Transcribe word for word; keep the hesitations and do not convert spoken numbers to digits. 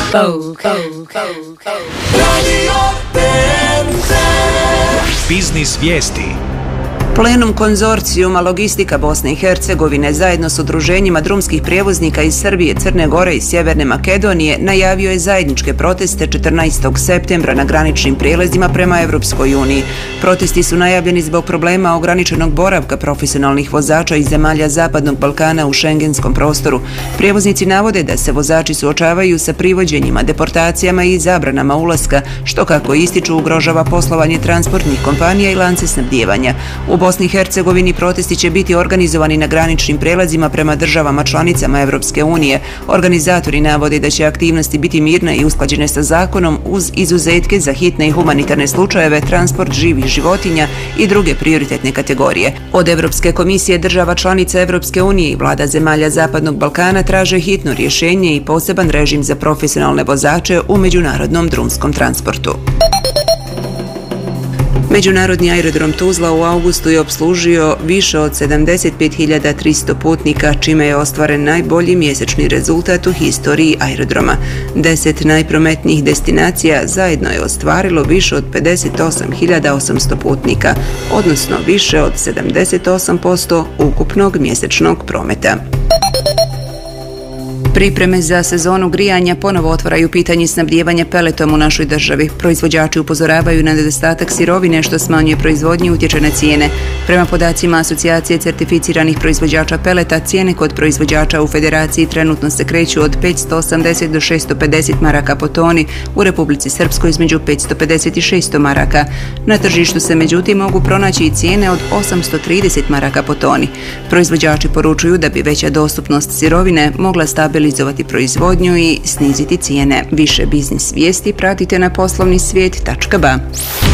Biznis vijesti. Plenum konzorcijuma Logistika Bosne i Hercegovine zajedno s udruženjima drumskih prijevoznika iz Srbije, Crne Gore i Sjeverne Makedonije najavio je zajedničke proteste četrnaestog septembra na graničnim prijelazima prema Evropskoj uniji. Protesti su najavljeni zbog problema ograničenog boravka profesionalnih vozača iz zemalja Zapadnog Balkana u šengenskom prostoru. Prijevoznici navode da se vozači suočavaju sa privođenjima, deportacijama i zabranama ulaska, što kako ističu ugrožava poslovanje transportnih kompanija i lance snabdijevanja. U Bosni i Hercegovini protesti će biti organizovani na graničnim prelazima prema državama članicama Evropske unije. Organizatori navode da će aktivnosti biti mirne i usklađene sa zakonom uz izuzetke za hitne i humanitarne slučajeve, transport živih životinja i druge prioritetne kategorije. Od Evropske komisije država članica Evropske unije i vlada zemalja Zapadnog Balkana traže hitno rješenje i poseban režim za profesionalne vozače u međunarodnom drumskom transportu. Međunarodni aerodrom Tuzla u avgustu je opslužio više od sedamdeset pet hiljada tristo putnika, čime je ostvaren najbolji mjesečni rezultat u historiji aerodroma. Deset najprometnijih destinacija zajedno je ostvarilo više od pedeset osam hiljada osamsto putnika, odnosno više od sedamdeset osam posto ukupnog mjesečnog prometa. Pripreme za sezonu grijanja ponovo otvaraju pitanje snabdijevanja peletom u našoj državi. Proizvođači upozoravaju na nedostatak sirovine što smanjuje proizvodnju i utječe na cijene. Prema podacima Asocijacije certificiranih proizvođača peleta, cijene kod proizvođača u Federaciji trenutno se kreću od petsto osamdeset do šesto pedeset maraka po toni, u Republici Srpskoj između petsto pedeset i šesto maraka. Na tržištu se međutim mogu pronaći i cijene od osamsto trideset maraka po toni. Proizvođači poručuju da bi veća dostupnost sirovine mogla stabilizirati stabilizovati proizvodnju i sniziti cijene. Više biznis vijesti pratite na poslovni svijet tačka ba.